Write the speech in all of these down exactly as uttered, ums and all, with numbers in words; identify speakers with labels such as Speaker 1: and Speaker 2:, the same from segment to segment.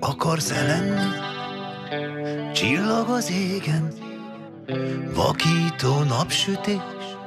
Speaker 1: Akarsz-e lenni? Csillag az égen, vakító napsütés,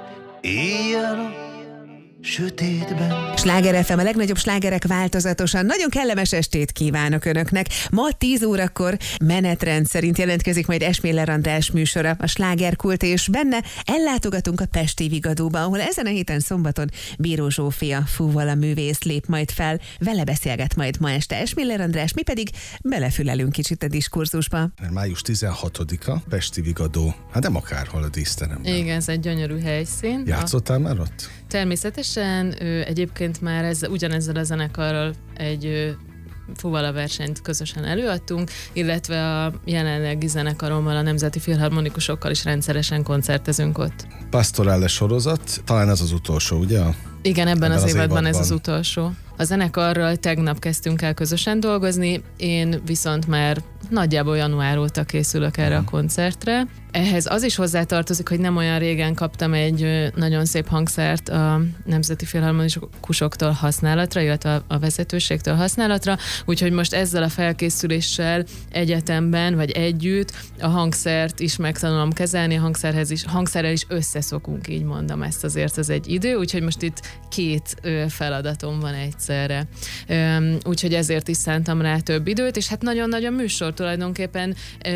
Speaker 1: éjjel a sötétben.
Speaker 2: Sláger ef em, a legnagyobb slágerek változatosan. Nagyon kellemes estét kívánok Önöknek. Ma tíz órakor menetrend szerint jelentkezik majd Esméler András műsora, a Slágerkult, és benne ellátogatunk a pesti Vigadóba, ahol ezen a héten szombaton Bíró Zsófia fúvola művész lép majd fel. Vele beszélget majd ma este Esméler András, mi pedig belefülelünk kicsit a diskurzusba.
Speaker 3: május tizenhatodika, Pesti Vigadó. Hát nem akárhol a díszteremben.
Speaker 4: Igen, ez egy gyönyörű helyszín.
Speaker 3: Játszottál már ott?
Speaker 4: Természetesen, ő, egyébként már ez, ugyanezzel a zenekarral egy fuvala versenyt közösen előadtunk, illetve a jelenlegi zenekarommal, a Nemzeti Filharmonikusokkal is rendszeresen koncertezünk ott.
Speaker 3: Pastoráles sorozat, talán ez az utolsó, ugye?
Speaker 4: Igen, ebben, ebben az, az évadban, évadban ez az
Speaker 3: van.
Speaker 4: utolsó. A zenekarral tegnap kezdtünk el közösen dolgozni, én viszont már nagyjából január óta készülök erre a koncertre. Ehhez az is hozzátartozik, hogy nem olyan régen kaptam egy nagyon szép hangszert a Nemzeti Filharmonikusoktól használatra, illetve a vezetőségtől használatra, úgyhogy most ezzel a felkészüléssel egyetemben, vagy együtt a hangszert is megtanulom kezelni, a hangszerhez is, hangszerrel is összeszokunk, így mondom, ezt azért ez egy idő, úgyhogy most itt két feladatom van egyszerre. Úgyhogy ezért is szántam rá több időt, és hát nagyon-nagyon műsor tulajdonképpen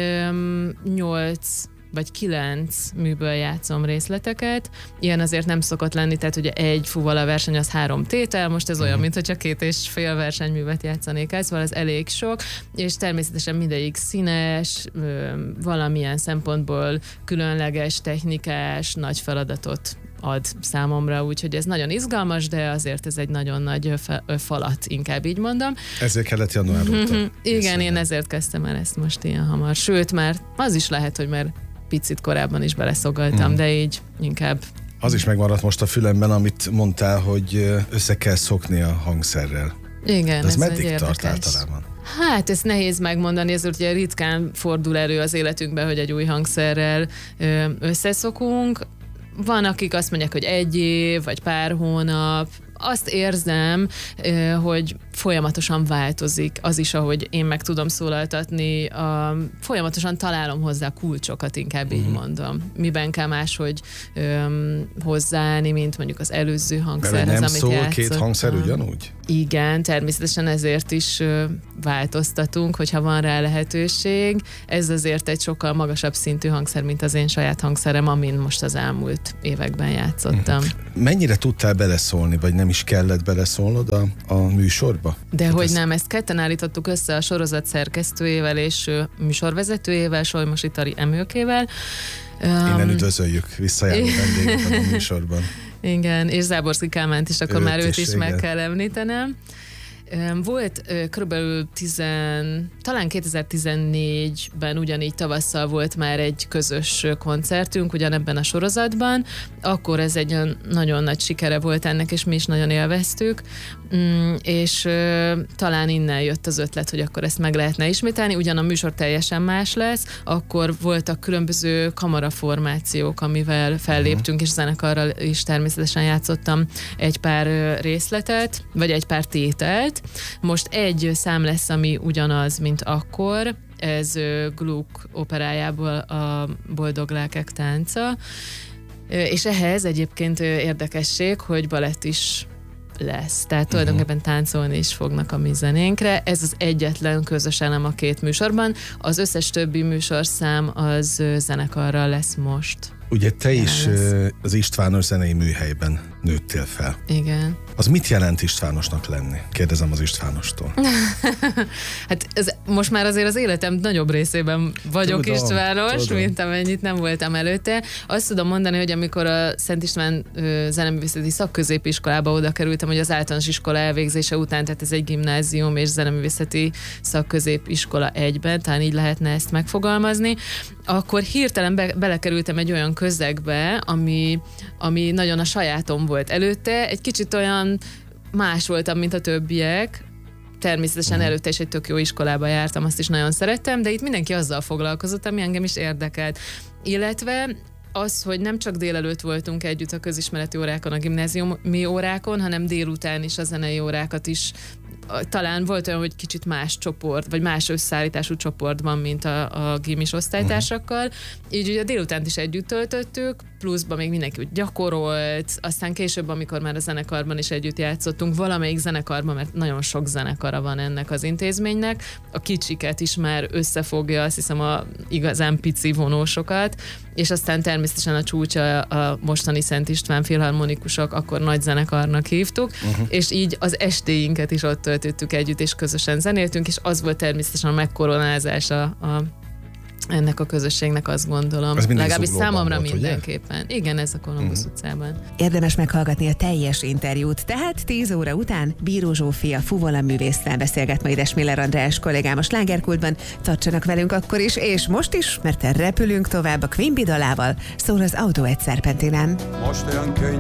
Speaker 4: nyolc vagy kilenc műből játszom részleteket. Ilyen azért nem szokott lenni, tehát ugye egy fuvala verseny az három tétel, most ez olyan, mint hogyha két és fél versenyművet játszanék el, szóval ez elég sok, és természetesen mindegyik színes, valamilyen szempontból különleges, technikás, nagy feladatot ad számomra, úgyhogy ez nagyon izgalmas, de azért ez egy nagyon nagy falat, inkább így mondom.
Speaker 3: Ezért kellett január óta.
Speaker 4: Igen, én ezért kezdtem el ezt most ilyen hamar. Sőt, már az is lehet, hogy már picit korábban is beleszolgaltam, mm. de így inkább.
Speaker 3: Az is megmaradt most a fülemben, amit mondtál, hogy össze kell szokni a hangszerrel.
Speaker 4: Igen,
Speaker 3: de ez,
Speaker 4: ez
Speaker 3: meddig tart általában?
Speaker 4: Hát ezt nehéz megmondani, ezért ugye ritkán fordul elő az életünkben, hogy egy új hangszerrel összeszokunk. Van, akik azt mondják, hogy egy év, vagy pár hónap. Azt érzem, hogy folyamatosan változik az is, ahogy én meg tudom szólaltatni, a, folyamatosan találom hozzá kulcsokat, inkább így mondom. Miben kell máshogy öm, hozzáállni, mint mondjuk az előző hangszerhez,
Speaker 3: nem
Speaker 4: amit
Speaker 3: szól
Speaker 4: játszottam.
Speaker 3: Két hangszer ugyanúgy?
Speaker 4: Igen, természetesen ezért is ö, változtatunk, hogyha van rá lehetőség. Ez azért egy sokkal magasabb szintű hangszer, mint az én saját hangszerem, amin most az elmúlt években játszottam.
Speaker 3: Mennyire tudtál beleszólni, vagy nem is kellett beleszólnod a, a műsorba?
Speaker 4: De
Speaker 3: hát
Speaker 4: hogy
Speaker 3: ez...
Speaker 4: nem, ezt ketten állítottuk össze a sorozat szerkesztőjével és műsorvezetőjével, Solymosi Tari Emőkével.
Speaker 3: Innen um, üdvözöljük, visszajáró vendégeket a műsorban.
Speaker 4: Igen, és Záborszky Kálmánt is, akkor őt már őt is, is meg kell említenem. Volt körülbelül tizen, talán kétezer-tizennégyben ugyanígy tavasszal volt már egy közös koncertünk ugyanebben a sorozatban, akkor ez egy nagyon nagy sikere volt ennek, és mi is nagyon élveztük, és talán innen jött az ötlet, hogy akkor ezt meg lehetne ismételni, ugyan a műsor teljesen más lesz, akkor voltak különböző kamaraformációk, amivel felléptünk, és zenekarral is természetesen játszottam egy pár részletet, vagy egy pár tételt. Most egy szám lesz, ami ugyanaz, mint akkor, ez Gluck operájából a Boldog lelkek tánca, és ehhez egyébként érdekesség, hogy balett is lesz. Tehát tulajdonképpen táncolni is fognak a mi zenénkre. Ez az egyetlen közös elem a két műsorban. Az összes többi műsorszám az zenekarral lesz most.
Speaker 3: Ugye te is lesz. Az Istvános Zenei Műhelyben nőttél fel.
Speaker 4: Igen.
Speaker 3: Az mit jelent Istvánosnak lenni? Kérdezem az Istvánostól.
Speaker 4: Hát ez, most már azért az életem nagyobb részében vagyok tudom, Istvános, tudom. mint amennyit nem voltam előtte. Azt tudom mondani, hogy amikor a Szent István zeneművészeti szakközépiskolába oda kerültem, hogy az általános iskola elvégzése után, tehát ez egy gimnázium és zeneművészeti szakközépiskola egyben, talán így lehetne ezt megfogalmazni, akkor hirtelen be, belekerültem egy olyan közegbe, ami, ami nagyon a sajátom volt előtte. Egy kicsit olyan más voltam, mint a többiek. Természetesen uh-huh. előtte is egy tök jó iskolába jártam, azt is nagyon szerettem, de itt mindenki azzal foglalkozott, ami engem is érdekelt. Illetve az, hogy nem csak délelőtt voltunk együtt a közismereti órákon, a gimnáziumi órákon, hanem délután is a zenei órákat is talán volt olyan, hogy kicsit más csoport, vagy más összeállítású csoportban, mint a, a gimis osztálytársakkal. Így ugye a délutánt is együtt töltöttük, pluszban még mindenki úgy gyakorolt, aztán később, amikor már a zenekarban is együtt játszottunk, valamelyik zenekarban, mert nagyon sok zenekara van ennek az intézménynek, a kicsiket is már összefogja, azt hiszem a igazán pici vonósokat, és aztán természetesen a csúcsa a mostani Szent István filharmonikusok, akkor nagy zenekarnak hívtuk, uh-huh. és így az estéinket is ott töltöttük együtt, és közösen zenéltünk, és az volt természetesen a megkoronázása a ennek a közösségnek, azt gondolom. Legalábbis számomra volt, mindenképpen. Ugye? Igen, ez a Kolumbusz uh-huh. utcában.
Speaker 2: Érdemes meghallgatni a teljes interjút, tehát tíz óra után Bíró Zsófia fuvola művésszel beszélget majd Esmiller András kollégám a Slágerkultban. Tartsanak velünk akkor is, és most is, mert repülünk tovább a Quimby dalával, szól az Autó egy szerpentinán.
Speaker 5: Most olyan könnyű